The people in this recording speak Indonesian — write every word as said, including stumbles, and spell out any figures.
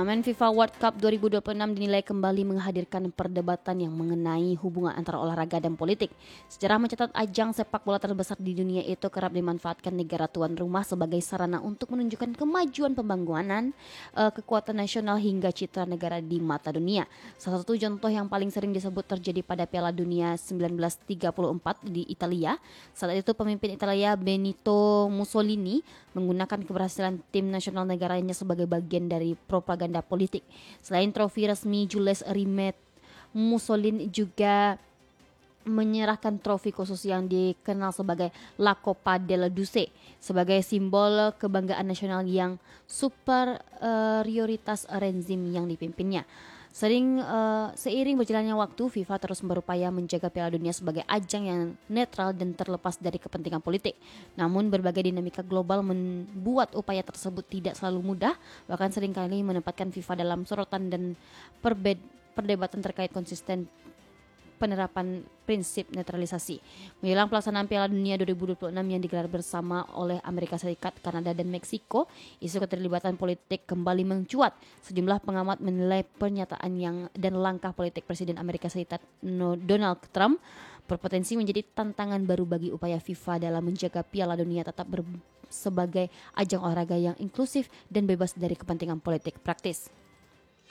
Turnamen FIFA World Cup dua ribu dua puluh enam dinilai kembali menghadirkan perdebatan yang mengenai hubungan antara olahraga dan politik. Sejarah mencatat ajang sepak bola terbesar di dunia itu kerap dimanfaatkan negara tuan rumah sebagai sarana untuk menunjukkan kemajuan pembangunan, uh, kekuatan nasional hingga citra negara di mata dunia. Salah satu contoh yang paling sering disebut terjadi pada Piala Dunia seribu sembilan ratus tiga puluh empat di Italia. Saat itu pemimpin Italia Benito Mussolini menggunakan keberhasilan tim nasional negaranya sebagai bagian dari propaganda politik. Selain trofi resmi, Jules Rimet Mussolini juga menyerahkan trofi khusus yang dikenal sebagai La Coppa del Duce sebagai simbol kebanggaan nasional yang superioritas rezim yang dipimpinnya. Sering uh, seiring berjalannya waktu, FIFA terus berupaya menjaga Piala Dunia sebagai ajang yang netral dan terlepas dari kepentingan politik. Namun berbagai dinamika global membuat upaya tersebut tidak selalu mudah, bahkan seringkali menempatkan FIFA dalam sorotan dan perbed- perdebatan terkait konsisten penerapan prinsip netralisasi. Menjelang pelaksanaan Piala Dunia dua ribu dua puluh enam yang digelar bersama oleh Amerika Serikat, Kanada, dan Meksiko, isu keterlibatan politik kembali mencuat. Sejumlah pengamat menilai pernyataan yang dan langkah politik Presiden Amerika Serikat Donald Trump berpotensi menjadi tantangan baru bagi upaya FIFA dalam menjaga Piala Dunia tetap ber- sebagai ajang olahraga yang inklusif dan bebas dari kepentingan politik praktis.